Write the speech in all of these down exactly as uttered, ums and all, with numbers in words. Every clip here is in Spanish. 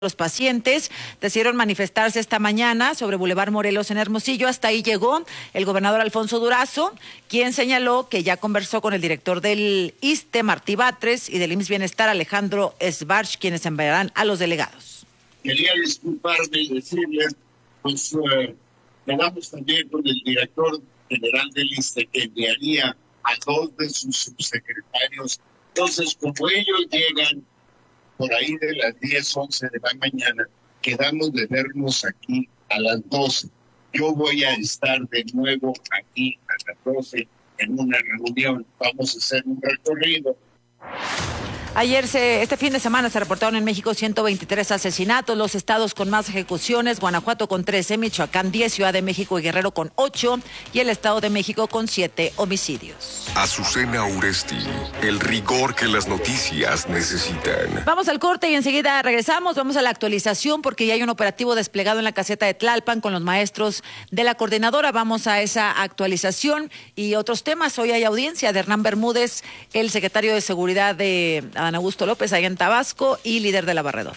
Los pacientes decidieron manifestarse esta mañana sobre Boulevard Morelos en Hermosillo. Hasta ahí llegó el gobernador Alfonso Durazo, quien señaló que ya conversó con el director del ISSSTE, Martí Batres, y del I M S S Bienestar, Alejandro Esbarch, quienes enviarán a los delegados. Quería disculparme y decirles, pues eh, quedamos también con el director general del ISSSTE que enviaría a dos de sus subsecretarios. Entonces, como ellos llegan por ahí de las diez, once de la mañana, quedamos de vernos aquí a las doce. Yo voy a estar de nuevo aquí a las doce en una reunión. Vamos a hacer un recorrido. Ayer, se, este fin de semana, se reportaron en México ciento veintitrés asesinatos. Los estados con más ejecuciones: Guanajuato con trece, Michoacán diez, Ciudad de México y Guerrero con ocho y el Estado de México con siete homicidios. Azucena Uresti, el rigor que las noticias necesitan. Vamos al corte y enseguida regresamos. Vamos a la actualización porque ya hay un operativo desplegado en la caseta de Tlalpan con los maestros de la coordinadora. Vamos a esa actualización y otros temas. Hoy hay audiencia de Hernán Bermúdez, el secretario de Seguridad de Adán Augusto López, allá en Tabasco, y líder de la barredora.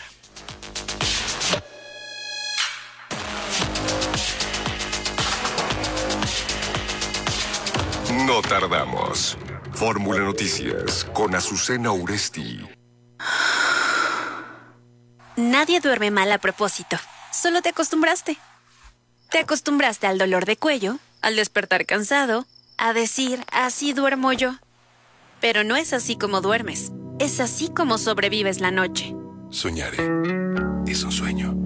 No tardamos. Fórmula Noticias con Azucena Uresti. Nadie duerme mal a propósito. Solo te acostumbraste. Te acostumbraste al dolor de cuello, al despertar cansado, a decir, así duermo yo. Pero no es así como duermes. Es así como sobrevives la noche. Soñaré. Es un sueño.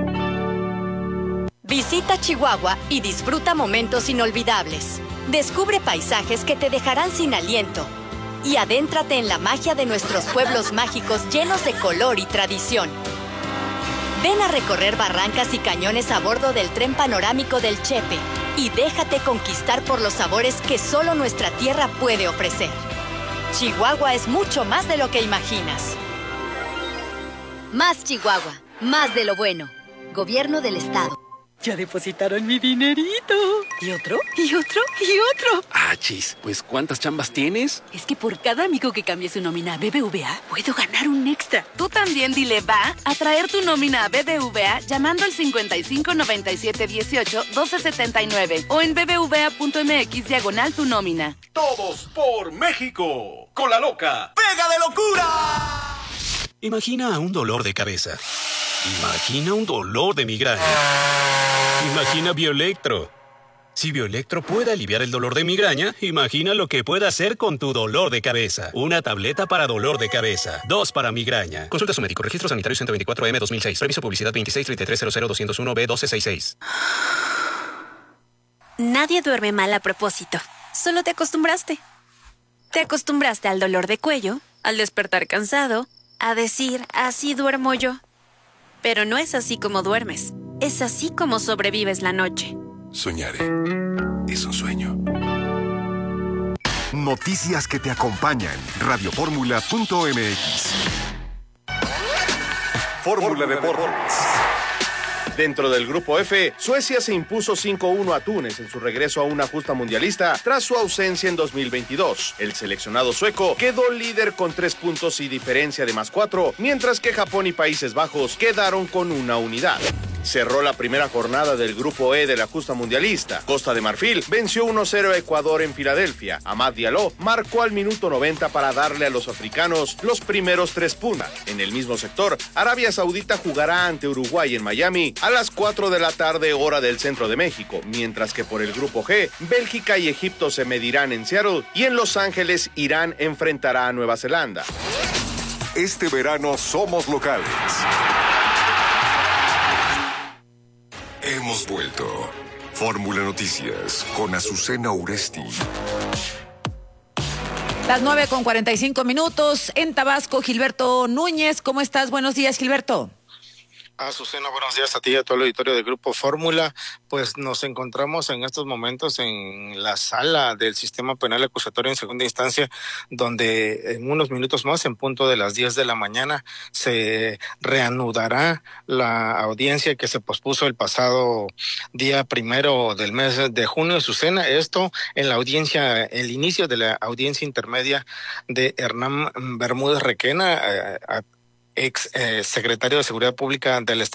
Visita Chihuahua y disfruta momentos inolvidables. Descubre paisajes que te dejarán sin aliento. Y adéntrate en la magia de nuestros pueblos mágicos llenos de color y tradición. Ven a recorrer barrancas y cañones a bordo del tren panorámico del Chepe y déjate conquistar por los sabores que solo nuestra tierra puede ofrecer. Chihuahua es mucho más de lo que imaginas. Más Chihuahua, más de lo bueno. Gobierno del Estado. Ya depositaron mi dinerito. ¿Y otro? ¿Y otro? ¿Y otro? Ah, chis, pues ¿cuántas chambas tienes? Es que por cada amigo que cambie su nómina a B B V A, puedo ganar un extra. Tú también dile va a traer tu nómina a B B V A llamando al cincuenta y cinco noventa y siete dieciocho doce setenta y nueve o en bbva.mx diagonal tu nómina. Todos por México. Con la loca. ¡Pega de locura! Imagina un dolor de cabeza. Imagina un dolor de migraña. Imagina Bioelectro. Si Bioelectro puede aliviar el dolor de migraña, imagina lo que puede hacer con tu dolor de cabeza. Una tableta para dolor de cabeza. Dos para migraña. Consulta a su médico. Registro sanitario ciento veinticuatro M dos mil seis. Previso publicidad veintiséis treinta y tres cero cero doscientos uno B doce sesenta y seis. Nadie duerme mal a propósito. Solo te acostumbraste. Te acostumbraste al dolor de cuello, al despertar cansado, a decir, así duermo yo. Pero no es así como duermes. Es así como sobrevives la noche. Soñaré. Es un sueño. Noticias que te acompañan. radio fórmula punto m x. Fórmula Deportes. Dentro del Grupo F, Suecia se impuso cinco uno a Túnez en su regreso a una justa mundialista tras su ausencia en dos mil veintidós. El seleccionado sueco quedó líder con tres puntos y diferencia de más cuatro, mientras que Japón y Países Bajos quedaron con una unidad. Cerró la primera jornada del Grupo E de la justa mundialista. Costa de Marfil venció uno cero a Ecuador en Filadelfia. Amad Diallo marcó al minuto noventa para darle a los africanos los primeros tres puntos. En el mismo sector, Arabia Saudita jugará ante Uruguay en Miami a las cuatro de la tarde hora del centro de México, mientras que por el Grupo G, Bélgica y Egipto se medirán en Seattle y en Los Ángeles Irán enfrentará a Nueva Zelanda. Este verano somos locales. Hemos vuelto. Fórmula Noticias con Azucena Uresti. Las nueve con cuarenta y cinco minutos en Tabasco. Gilberto Núñez, ¿cómo estás? Buenos días, Gilberto. Azucena, buenos días a ti y a todo el auditorio del Grupo Fórmula. Pues nos encontramos en estos momentos en la sala del Sistema Penal Acusatorio en segunda instancia, donde en unos minutos más, en punto de las diez de la mañana, se reanudará la audiencia que se pospuso el pasado día primero del mes de junio. Azucena, esto en la audiencia, el inicio de la audiencia intermedia de Hernán Bermúdez Requena, eh, ex eh, secretario de Seguridad Pública del Estado.